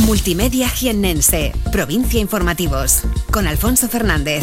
Multimedia Jiennense, Provincia Informativos, con Alfonso Fernández.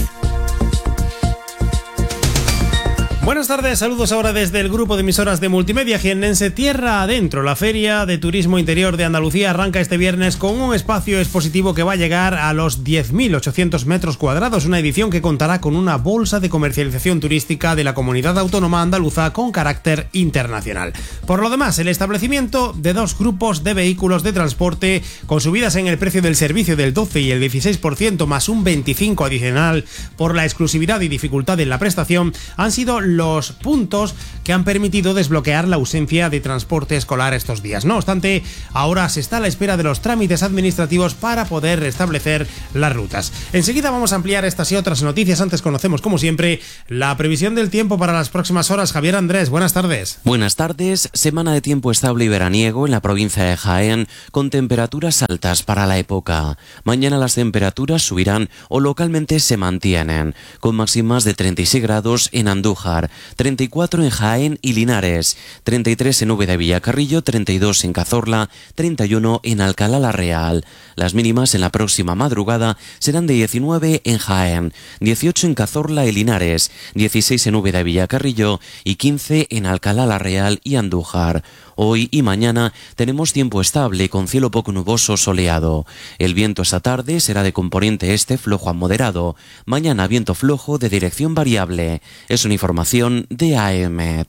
Buenas tardes, saludos ahora desde el grupo de emisoras de Multimedia Jiennense Tierra Adentro. La Feria de Turismo Interior de Andalucía arranca este viernes con un espacio expositivo que va a llegar a los 10.800 metros cuadrados, una edición que contará con una bolsa de comercialización turística de la Comunidad Autónoma Andaluza con carácter internacional. Por lo demás, el establecimiento de dos grupos de vehículos de transporte con subidas en el precio del servicio del 12 y el 16% más un 25% adicional por la exclusividad y dificultad en la prestación han sido los puntos que han permitido desbloquear la ausencia de transporte escolar estos días. No obstante, ahora se está a la espera de los trámites administrativos para poder restablecer las rutas. Enseguida vamos a ampliar estas y otras noticias. Antes conocemos, como siempre, la previsión del tiempo para las próximas horas. Javier Andrés, buenas tardes. Buenas tardes. Semana de tiempo estable y veraniego en la provincia de Jaén, con temperaturas altas para la época. Mañana las temperaturas subirán o localmente se mantienen, con máximas de 36 grados en Andújar, 34 en Jaén y Linares, 33 en Úbeda y Villacarrillo, 32 en Cazorla, 31 en Alcalá la Real. Las mínimas en la próxima madrugada serán de 19 en Jaén, 18 en Cazorla y Linares, 16 en Úbeda y Villacarrillo y 15 en Alcalá la Real y Andújar. Hoy y mañana tenemos tiempo estable con cielo poco nuboso soleado. El viento esta tarde será de componente este flojo a moderado. Mañana viento flojo de dirección variable. Es una información de AEMET.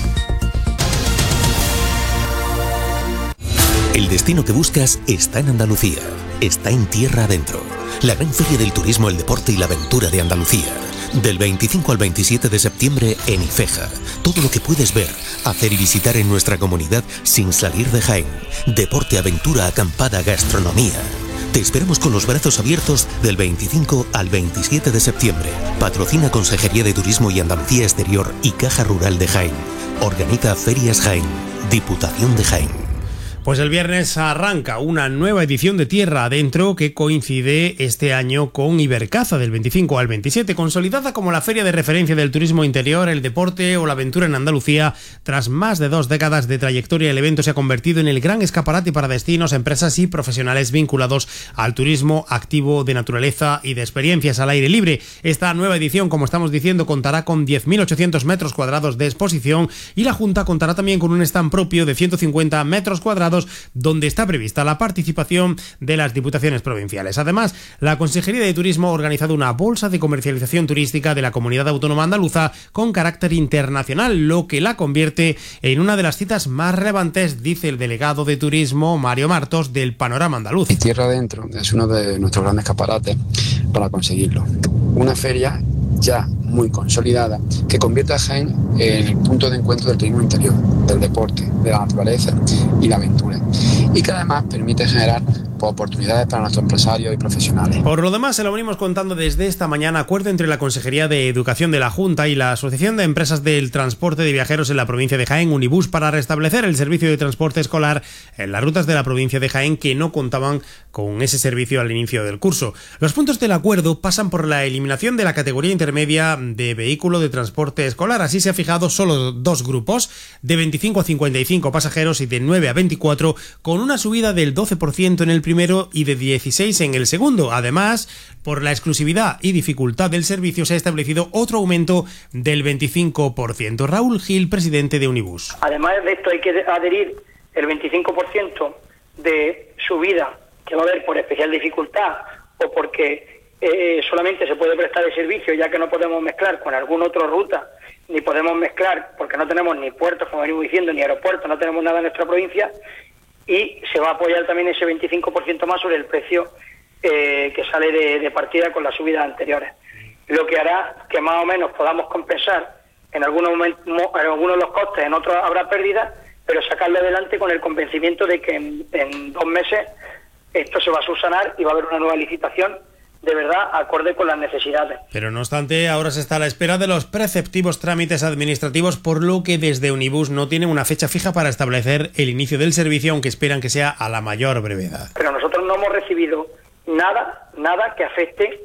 El destino que buscas está en Andalucía. Está en Tierra Adentro. La gran feria del turismo, el deporte y la aventura de Andalucía. Del 25 al 27 de septiembre en Ifeja. Todo lo que puedes ver, hacer y visitar en nuestra comunidad sin salir de Jaén. Deporte, aventura, acampada, gastronomía. Te esperamos con los brazos abiertos del 25 al 27 de septiembre. Patrocina Consejería de Turismo y Andalucía Exterior y Caja Rural de Jaén. Organiza Ferias Jaén. Diputación de Jaén. Pues el viernes arranca una nueva edición de Tierra Adentro que coincide este año con Ibercaza del 25 al 27, consolidada como la feria de referencia del turismo interior, el deporte o la aventura en Andalucía. Tras más de 2 décadas de trayectoria, el evento se ha convertido en el gran escaparate para destinos, empresas y profesionales vinculados al turismo activo de naturaleza y de experiencias al aire libre. Esta nueva edición, como estamos diciendo, contará con 10.800 metros cuadrados de exposición y la Junta contará también con un stand propio de 150 metros cuadrados donde está prevista la participación de las diputaciones provinciales. Además, la Consejería de Turismo ha organizado una bolsa de comercialización turística de la Comunidad Autónoma Andaluza con carácter internacional, lo que la convierte en una de las citas más relevantes, dice el delegado de Turismo, Mario Martos, del panorama andaluz. Y Tierra Adentro es uno de nuestros grandes escaparates para conseguirlo. Una feria ya muy consolidada que convierte a Jaén en el punto de encuentro del turismo interior, del deporte, de la naturaleza y la aventura, y que además permite generar oportunidades para nuestros empresarios y profesionales. Por lo demás, se lo venimos contando desde esta mañana, acuerdo entre la Consejería de Educación de la Junta y la Asociación de Empresas del Transporte de Viajeros en la provincia de Jaén, Unibus, para restablecer el servicio de transporte escolar en las rutas de la provincia de Jaén que no contaban con ese servicio al inicio del curso. Los puntos del acuerdo pasan por la eliminación de la categoría intermedia de vehículo de transporte escolar. Así se ha fijado solo 2 grupos, de 25 a 55 pasajeros y de 9 a 24, con una subida del 12% en el primero y de 16 en el segundo. Además, por la exclusividad y dificultad del servicio se ha establecido otro aumento del 25%. Raúl Gil, presidente de Unibus. Además de esto hay que adherir el 25% de subida que va a haber por especial dificultad o porque solamente se puede prestar el servicio, ya que no podemos mezclar con alguna otra ruta, ni podemos mezclar porque no tenemos ni puertos, como venimos diciendo, ni aeropuertos, no tenemos nada en nuestra provincia, y se va a apoyar también ese 25% más sobre el precio que sale de partida con las subidas anteriores, lo que hará que más o menos podamos compensar en algunos los costes, en otros habrá pérdidas, pero sacarlo adelante con el convencimiento de que en 2 meses esto se va a subsanar y va a haber una nueva licitación de verdad acorde con las necesidades. Pero no obstante, ahora se está a la espera de los preceptivos trámites administrativos, por lo que desde Unibus no tienen una fecha fija para establecer el inicio del servicio, aunque esperan que sea a la mayor brevedad. Pero nosotros no hemos recibido nada que afecte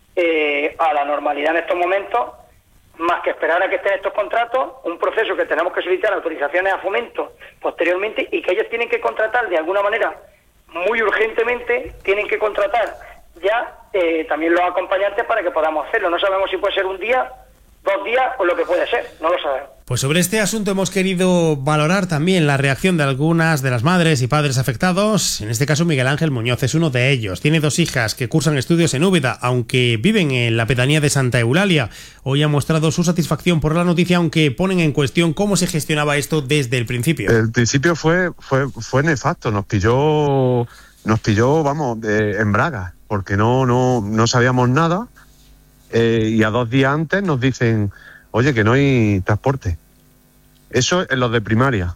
a la normalidad en estos momentos, más que esperar a que estén estos contratos, un proceso que tenemos que solicitar autorizaciones a Fomento posteriormente y que ellos tienen que contratar de alguna manera muy urgentemente tienen que contratar ya también los acompañantes para que podamos hacerlo. No sabemos si puede ser un día, 2 días o lo que puede ser, no lo sabemos. Pues sobre este asunto hemos querido valorar también la reacción de algunas de las madres y padres afectados. En este caso Miguel Ángel Muñoz es uno de ellos. Tiene 2 hijas que cursan estudios en Úbeda, aunque viven en la pedanía de Santa Eulalia. Hoy ha mostrado su satisfacción por la noticia, aunque ponen en cuestión cómo se gestionaba esto desde el principio. El principio fue nefasto, nos pilló en bragas, porque no sabíamos nada, y a 2 días antes nos dicen: oye, que no hay transporte. Eso en los de primaria.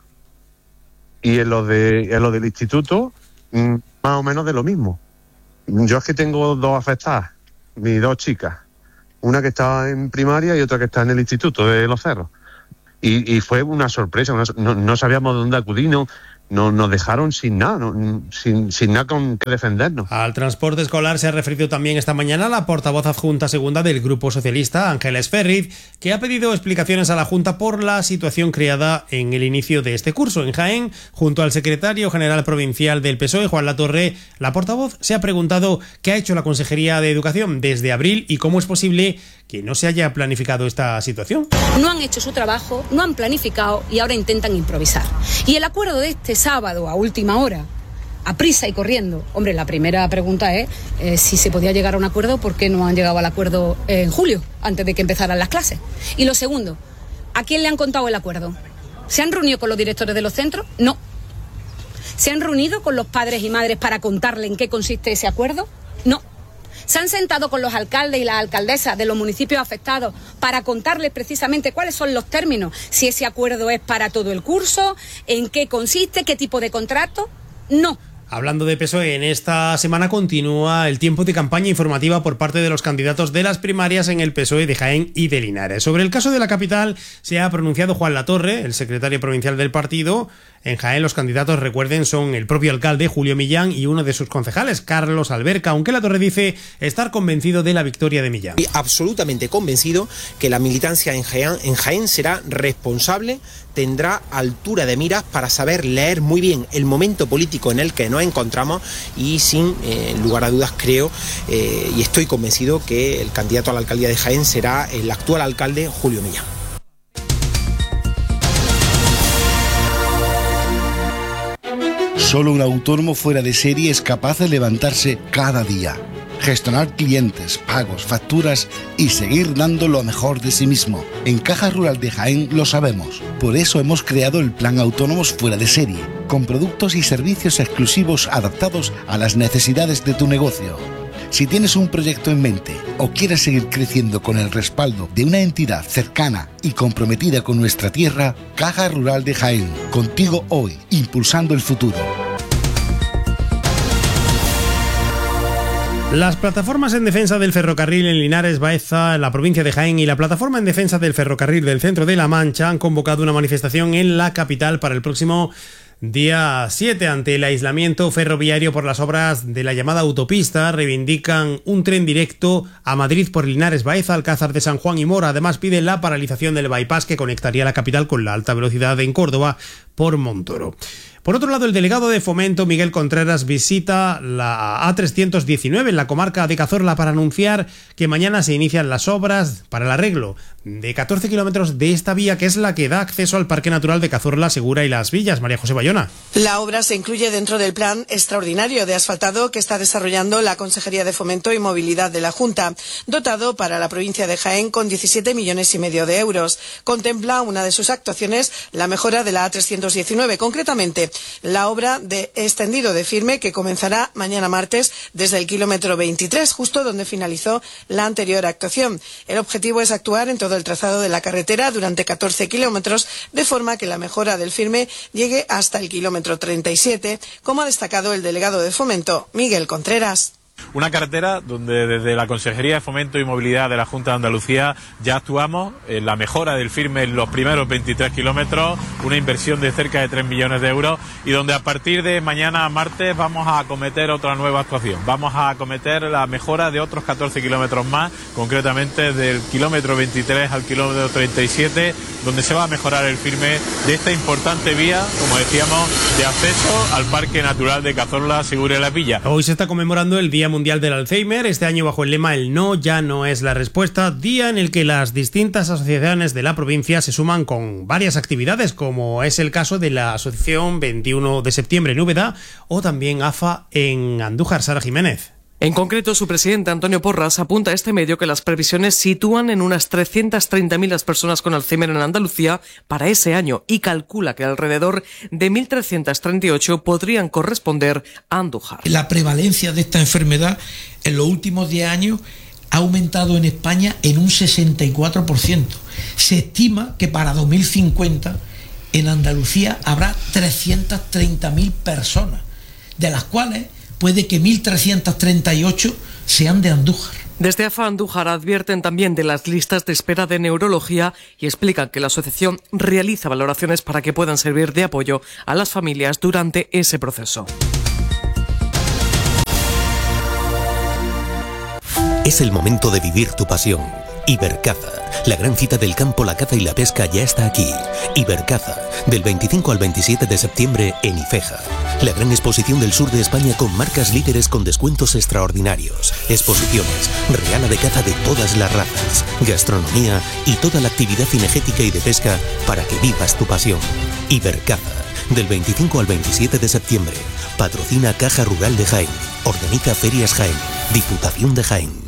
Y en los del instituto, más o menos de lo mismo. Yo es que tengo 2 afectadas, mis 2 chicas. Una que está en primaria y otra que está en el instituto de Los Cerros. Y fue una sorpresa, no sabíamos dónde acudir, nos dejaron sin nada, sin nada con que defendernos. Al transporte escolar se ha referido también esta mañana la portavoz adjunta segunda del Grupo Socialista, Ángeles Ferriz, que ha pedido explicaciones a la Junta por la situación creada en el inicio de este curso. En Jaén, junto al secretario general provincial del PSOE, Juan Latorre, la portavoz se ha preguntado qué ha hecho la Consejería de Educación desde abril y cómo es posible que no se haya planificado esta situación. No han hecho su trabajo, no han planificado y ahora intentan improvisar. Y el acuerdo de este sábado a última hora, a prisa y corriendo. Hombre, la primera pregunta es si se podía llegar a un acuerdo, ¿por qué no han llegado al acuerdo en julio, antes de que empezaran las clases? Y lo segundo, ¿a quién le han contado el acuerdo? ¿Se han reunido con los directores de los centros? No. ¿Se han reunido con los padres y madres para contarle en qué consiste ese acuerdo? No. ¿Se han sentado con los alcaldes y las alcaldesas de los municipios afectados para contarles precisamente cuáles son los términos? Si ese acuerdo es para todo el curso, en qué consiste, qué tipo de contrato. No. Hablando de PSOE, en esta semana continúa el tiempo de campaña informativa por parte de los candidatos de las primarias en el PSOE de Jaén y de Linares. Sobre el caso de la capital se ha pronunciado Juan Latorre, el secretario provincial del partido. En Jaén los candidatos, recuerden, son el propio alcalde Julio Millán y uno de sus concejales, Carlos Alberca, aunque Latorre dice estar convencido de la victoria de Millán. Y absolutamente convencido que la militancia en Jaén será responsable, tendrá altura de miras para saber leer muy bien el momento político en el que nos encontramos y sin lugar a dudas creo y estoy convencido que el candidato a la alcaldía de Jaén será el actual alcalde Julio Millán. Solo un autónomo fuera de serie es capaz de levantarse cada día, gestionar clientes, pagos, facturas y seguir dando lo mejor de sí mismo. En Caja Rural de Jaén lo sabemos. Por eso hemos creado el Plan Autónomos Fuera de Serie, con productos y servicios exclusivos adaptados a las necesidades de tu negocio. Si tienes un proyecto en mente o quieres seguir creciendo con el respaldo de una entidad cercana y comprometida con nuestra tierra, Caja Rural de Jaén, contigo hoy, impulsando el futuro. Las plataformas en defensa del ferrocarril en Linares, Baeza, en la provincia de Jaén, y la plataforma en defensa del ferrocarril del centro de La Mancha han convocado una manifestación en la capital para el próximo día 7 ante el aislamiento ferroviario por las obras de la llamada autopista. Reivindican un tren directo a Madrid por Linares, Baeza, Alcázar de San Juan y Mora. Además piden la paralización del bypass que conectaría la capital con la alta velocidad en Córdoba por Montoro. Por otro lado, el delegado de Fomento, Miguel Contreras, visita la A319 en la comarca de Cazorla para anunciar que mañana se inician las obras para el arreglo de 14 kilómetros de esta vía, que es la que da acceso al Parque Natural de Cazorla, Segura y Las Villas. María José Bayona. La obra se incluye dentro del plan extraordinario de asfaltado que está desarrollando la Consejería de Fomento y Movilidad de la Junta, dotado para la provincia de Jaén con 17,5 millones de euros. Contempla una de sus actuaciones la mejora de la A319, concretamente la obra de extendido de firme que comenzará mañana martes desde el kilómetro 23, justo donde finalizó la anterior actuación. El objetivo es actuar en todo el trazado de la carretera durante 14 kilómetros, de forma que la mejora del firme llegue hasta el kilómetro 37, como ha destacado el delegado de Fomento, Miguel Contreras. Una carretera donde desde la Consejería de Fomento y Movilidad de la Junta de Andalucía ya actuamos en la mejora del firme en los primeros 23 kilómetros, una inversión de cerca de 3 millones de euros, y donde a partir de mañana martes vamos a acometer otra nueva actuación. Vamos a acometer la mejora de otros 14 kilómetros más, concretamente del kilómetro 23 al kilómetro 37, donde se va a mejorar el firme de esta importante vía, como decíamos, de acceso al Parque Natural de Cazorla, Segura y La Villa. Hoy se está conmemorando el Día Mundial del Alzheimer, este año bajo el lema "El no ya no es la respuesta", día en el que las distintas asociaciones de la provincia se suman con varias actividades, como es el caso de la Asociación 21 de septiembre en Úbeda o también AFA en Andújar. Sara Jiménez. En concreto, su presidente, Antonio Porras, apunta a este medio que las previsiones sitúan en unas 330.000 las personas con Alzheimer en Andalucía para ese año y calcula que alrededor de 1.338 podrían corresponder a Andújar. La prevalencia de esta enfermedad en los últimos 10 años ha aumentado en España en un 64%. Se estima que para 2050 en Andalucía habrá 330.000 personas, de las cuales puede que 1.338 sean de Andújar. Desde AFA Andújar advierten también de las listas de espera de neurología y explican que la asociación realiza valoraciones para que puedan servir de apoyo a las familias durante ese proceso. Es el momento de vivir tu pasión. Ibercaza, la gran cita del campo, la caza y la pesca ya está aquí. Ibercaza, del 25 al 27 de septiembre en Ifeja. La gran exposición del sur de España con marcas líderes con descuentos extraordinarios. Exposiciones, reala de caza de todas las razas, gastronomía y toda la actividad cinegética y de pesca para que vivas tu pasión. Ibercaza, del 25 al 27 de septiembre. Patrocina Caja Rural de Jaén. Organiza Ferias Jaén. Diputación de Jaén.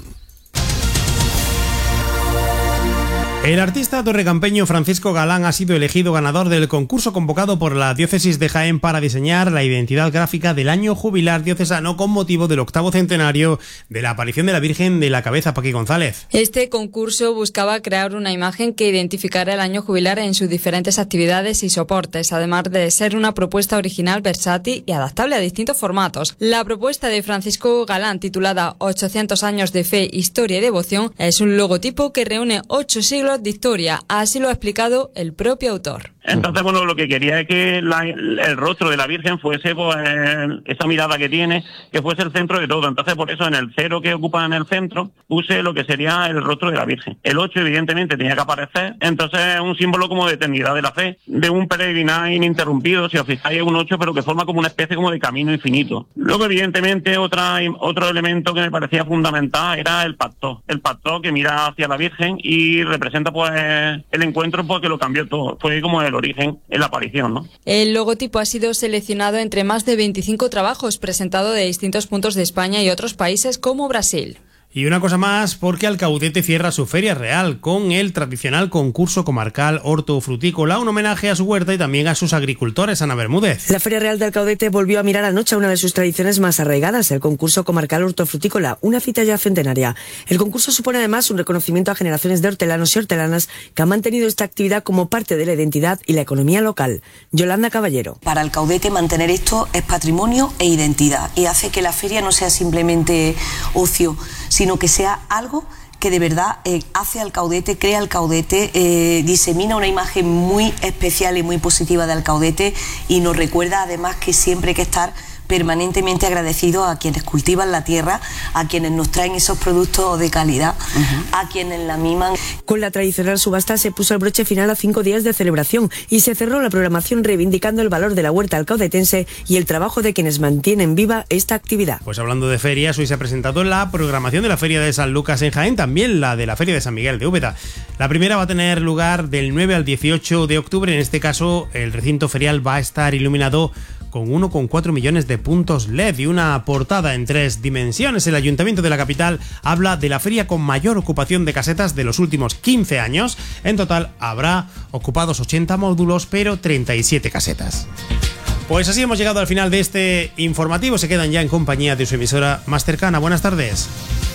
El artista torrecampeño Francisco Galán ha sido elegido ganador del concurso convocado por la Diócesis de Jaén para diseñar la identidad gráfica del año jubilar diocesano con motivo del 8º centenario de la aparición de la Virgen de la Cabeza. Paqui González. Este concurso buscaba crear una imagen que identificara el año jubilar en sus diferentes actividades y soportes, además de ser una propuesta original, versátil y adaptable a distintos formatos. La propuesta de Francisco Galán, titulada 800 años de fe, historia y devoción, es un logotipo que reúne 8 siglos de historia, así lo ha explicado el propio autor. Entonces, bueno, lo que quería es que el rostro de la Virgen fuese, pues, esa mirada que tiene, que fuese el centro de todo. Entonces, por eso en el 0 que ocupa en el centro, puse lo que sería el rostro de la Virgen. El 8, evidentemente, tenía que aparecer. Entonces, es un símbolo como de eternidad de la fe, de un peregrinar ininterrumpido. Si os fijáis, es un 8, pero que forma como una especie como de camino infinito. Luego, evidentemente, otro elemento que me parecía fundamental era el pacto. El pacto que mira hacia la Virgen y representa, pues, el encuentro, porque lo cambió todo. Fue como el origen en la aparición, ¿no? El logotipo ha sido seleccionado entre más de 25 trabajos presentados de distintos puntos de España y otros países como Brasil. Y una cosa más, porque Alcaudete cierra su feria real con el tradicional concurso comarcal hortofrutícola, un homenaje a su huerta y también a sus agricultores. Ana Bermúdez. La Feria Real de Alcaudete volvió a mirar anoche a una de sus tradiciones más arraigadas, el concurso comarcal hortofrutícola, una cita ya centenaria. El concurso supone además un reconocimiento a generaciones de hortelanos y hortelanas que han mantenido esta actividad como parte de la identidad y la economía local. Yolanda Caballero. Para Alcaudete mantener esto es patrimonio e identidad y hace que la feria no sea simplemente ocio, sino que sea algo que de verdad hace Alcaudete, crea Alcaudete, disemina una imagen muy especial y muy positiva de Alcaudete y nos recuerda además que siempre hay que estar permanentemente agradecidos a quienes cultivan la tierra, a quienes nos traen esos productos de calidad, a quienes la miman. Con la tradicional subasta se puso el broche final a 5 días de celebración y se cerró la programación reivindicando el valor de la huerta alcaudetense y el trabajo de quienes mantienen viva esta actividad. Pues hablando de ferias, hoy se ha presentado la programación de la Feria de San Lucas en Jaén, también la de la Feria de San Miguel de Úbeda. La primera va a tener lugar del 9 al 18 de octubre, en este caso el recinto ferial va a estar iluminado con 1,4 millones de puntos LED y una portada en 3 dimensiones. El Ayuntamiento de la capital habla de la feria con mayor ocupación de casetas de los últimos 15 años. En total habrá ocupados 80 módulos, pero 37 casetas. Pues así hemos llegado al final de este informativo. Se quedan ya en compañía de su emisora más cercana. Buenas tardes.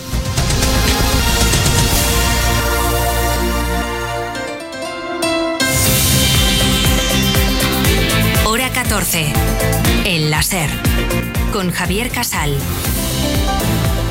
Hora 14. El láser. Con Javier Casal.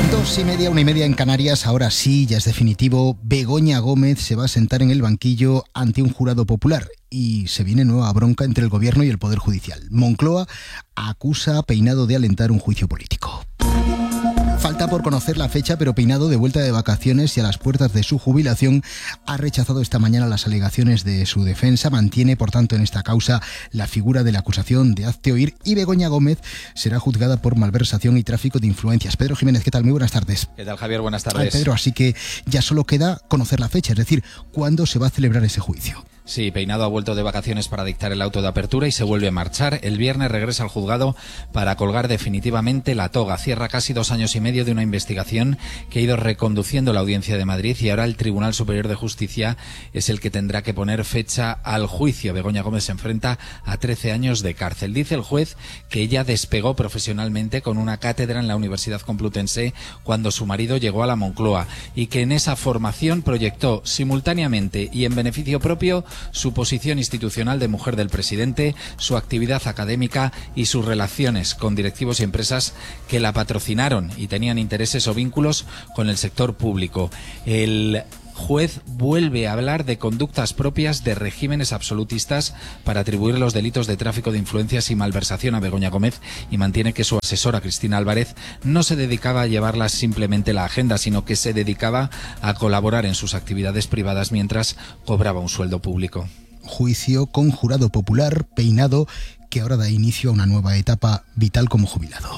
2:30, 1:30 en Canarias. Ahora sí, ya es definitivo. Begoña Gómez se va a sentar en el banquillo ante un jurado popular. Y se viene nueva bronca entre el gobierno y el Poder Judicial. Moncloa acusa a Peinado de alentar un juicio político. Falta por conocer la fecha, pero Peinado, de vuelta de vacaciones y a las puertas de su jubilación, ha rechazado esta mañana las alegaciones de su defensa. Mantiene, por tanto, en esta causa la figura de la acusación de hazte oír, y Begoña Gómez será juzgada por malversación y tráfico de influencias. Pedro Jiménez, ¿qué tal? Muy buenas tardes. ¿Qué tal, Javier? Buenas tardes. Pedro, así que ya solo queda conocer la fecha, es decir, ¿cuándo se va a celebrar ese juicio? Sí, Peinado ha vuelto de vacaciones para dictar el auto de apertura y se vuelve a marchar. El viernes regresa al juzgado para colgar definitivamente la toga. Cierra casi 2 años y medio de una investigación que ha ido reconduciendo la Audiencia de Madrid, y ahora el Tribunal Superior de Justicia es el que tendrá que poner fecha al juicio. Begoña Gómez se enfrenta a 13 años de cárcel. Dice el juez que ella despegó profesionalmente con una cátedra en la Universidad Complutense cuando su marido llegó a la Moncloa, y que en esa formación proyectó simultáneamente y en beneficio propio su posición institucional de mujer del presidente, su actividad académica y sus relaciones con directivos y empresas que la patrocinaron y tenían intereses o vínculos con el sector público. El juez vuelve a hablar de conductas propias de regímenes absolutistas para atribuir los delitos de tráfico de influencias y malversación a Begoña Gómez, y mantiene que su asesora Cristina Álvarez no se dedicaba a llevarla simplemente la agenda, sino que se dedicaba a colaborar en sus actividades privadas mientras cobraba un sueldo público. Juicio con jurado popular. Peinado, que ahora da inicio a una nueva etapa vital como jubilado.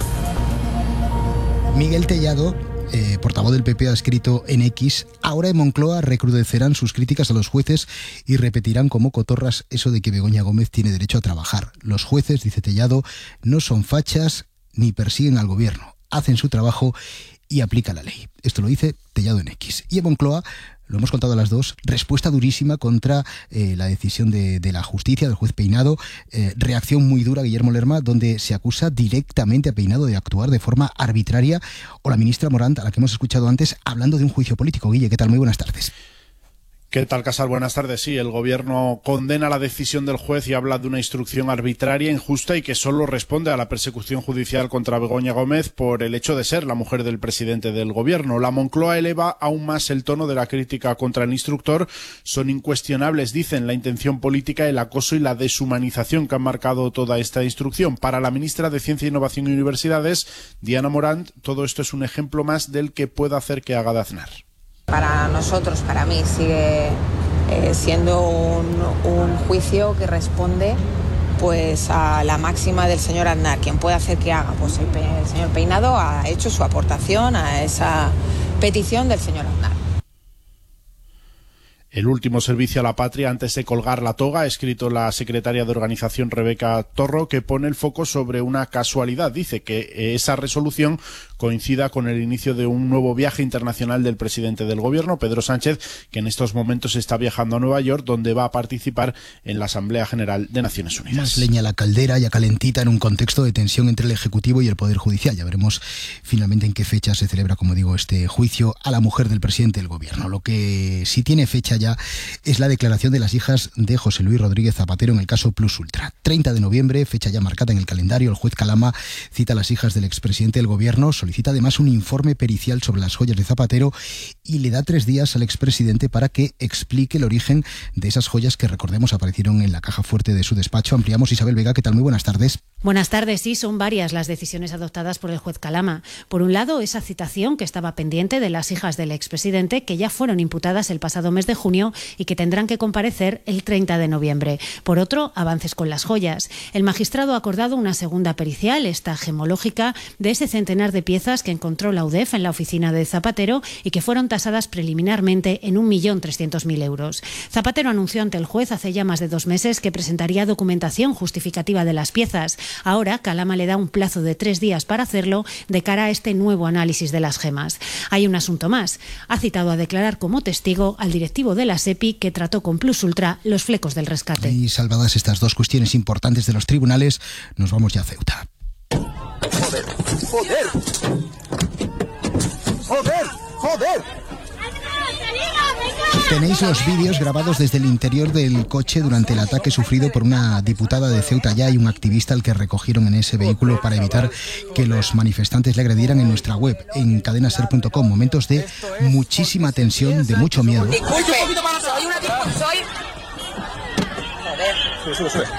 Miguel Tellado, portavoz del PP, ha escrito en X: ahora en Moncloa recrudecerán sus críticas a los jueces y repetirán como cotorras eso de que Begoña Gómez tiene derecho a trabajar. Los jueces, dice Tellado, no son fachas ni persiguen al gobierno. Hacen su trabajo y aplican la ley. Esto lo dice Tellado en X. Y en Moncloa, lo hemos contado a las dos, respuesta durísima contra la decisión de la justicia, del juez Peinado. Reacción muy dura, Guillermo Lerma, donde se acusa directamente a Peinado de actuar de forma arbitraria. O la ministra Morant, a la que hemos escuchado antes, hablando de un juicio político. Guille, ¿qué tal? Muy buenas tardes. ¿Qué tal, Casal? Buenas tardes. Sí, el gobierno condena la decisión del juez y habla de una instrucción arbitraria, injusta y que solo responde a la persecución judicial contra Begoña Gómez por el hecho de ser la mujer del presidente del gobierno. La Moncloa eleva aún más el tono de la crítica contra el instructor. Son incuestionables, dicen, la intención política, el acoso y la deshumanización que han marcado toda esta instrucción. Para la ministra de Ciencia, Innovación y Universidades, Diana Morant, todo esto es un ejemplo más del que pueda hacer que haga de Aznar. Para nosotros, para mí, sigue siendo un juicio que responde pues a la máxima del señor Aznar. ¿Quién puede hacer que haga? Pues el señor Peinado ha hecho su aportación a esa petición del señor Aznar. El último servicio a la patria antes de colgar la toga, ha escrito la secretaria de organización Rebeca Torro, que pone el foco sobre una casualidad. Dice que esa resolución coincida con el inicio de un nuevo viaje internacional del presidente del gobierno, Pedro Sánchez, que en estos momentos está viajando a Nueva York, donde va a participar en la Asamblea General de Naciones Unidas. Más leña a la caldera, ya calentita, en un contexto de tensión entre el Ejecutivo y el Poder Judicial. Ya veremos finalmente en qué fecha se celebra, como digo, este juicio a la mujer del presidente del gobierno. Lo que sí tiene fecha ya es la declaración de las hijas de José Luis Rodríguez Zapatero en el caso Plus Ultra. 30 de noviembre, fecha ya marcada en el calendario. El juez Calama cita a las hijas del expresidente del gobierno, solicita además un informe pericial sobre las joyas de Zapatero y le da 3 días al expresidente para que explique el origen de esas joyas que, recordemos, aparecieron en la caja fuerte de su despacho. Ampliamos. Isabel Vega, ¿qué tal? Muy buenas tardes. Buenas tardes. Sí, son varias las decisiones adoptadas por el juez Calama. Por un lado, esa citación que estaba pendiente de las hijas del expresidente, que ya fueron imputadas el pasado mes de junio y que tendrán que comparecer el 30 de noviembre. Por otro, avances con las joyas. El magistrado ha acordado una segunda pericial, esta gemológica, de ese centenar de piezas que encontró la UDEF en la oficina de Zapatero y que fueron tasadas preliminarmente en 1.300.000 euros. Zapatero anunció ante el juez hace ya más de 2 meses que presentaría documentación justificativa de las piezas. Ahora, Calama le da un plazo de 3 días para hacerlo de cara a este nuevo análisis de las gemas. Hay un asunto más. Ha citado a declarar como testigo al directivo de la SEPI que trató con Plus Ultra los flecos del rescate. Y salvadas estas 2 cuestiones importantes de los tribunales, nos vamos ya a Ceuta. ¡Joder! ¡Joder! ¡Joder! Tenéis los vídeos grabados desde el interior del coche durante el ataque sufrido por una diputada de Ceuta Ya y un activista al que recogieron en ese vehículo para evitar que los manifestantes le agredieran en nuestra web, en cadenaser.com. Momentos de muchísima tensión, de mucho miedo. Disculpe, Sube.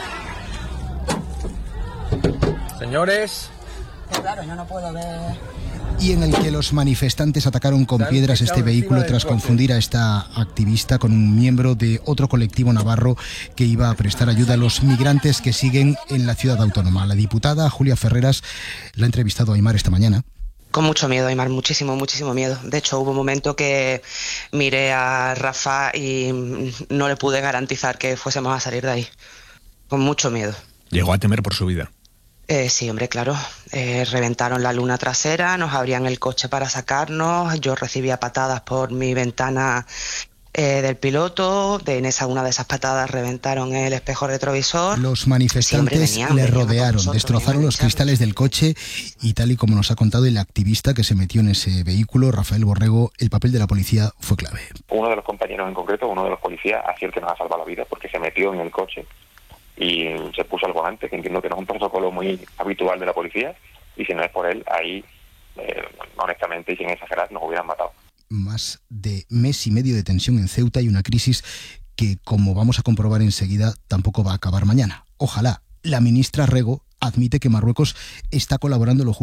Señores. Claro, yo no puedo ver. Y en el que los manifestantes atacaron con piedras este vehículo tras confundir a esta activista con un miembro de otro colectivo navarro que iba a prestar ayuda a los migrantes que siguen en la ciudad autónoma. La diputada Julia Ferreras la ha entrevistado a Aimar esta mañana. Con mucho miedo, Aimar, muchísimo miedo. De hecho, hubo un momento que miré a Rafa y no le pude garantizar que fuésemos a salir de ahí. Con mucho miedo. Llegó a temer por su vida. Sí, hombre, claro. Reventaron la luna trasera, nos abrían el coche para sacarnos, yo recibía patadas por mi ventana del piloto, en una de esas patadas reventaron el espejo retrovisor. Los manifestantes le rodearon, destrozaron los cristales del coche y tal y como nos ha contado el activista que se metió en ese vehículo, Rafael Borrego, el papel de la policía fue clave. Uno de los compañeros en concreto, uno de los policías, ha sido el que nos ha salvado la vida porque se metió en el coche y se puso al volante, que entiendo que no es un protocolo muy habitual de la policía, y si no es por él, ahí, honestamente y sin exagerar, nos hubieran matado. Más de mes y medio de tensión en Ceuta y una crisis que, como vamos a comprobar enseguida, tampoco va a acabar mañana. Ojalá. La ministra Rego admite que Marruecos está colaborando lo justo